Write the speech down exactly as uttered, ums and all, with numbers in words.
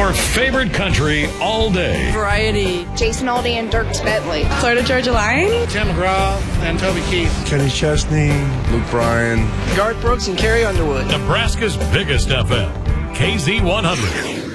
Your favorite country all day. Variety. Jason Aldean and Dierks Bentley. Florida Georgia Line. Tim McGraw and Toby Keith. Kenny Chesney. Luke Bryan. Garth Brooks and Carrie Underwood. Nebraska's biggest F M. K Z one hundred.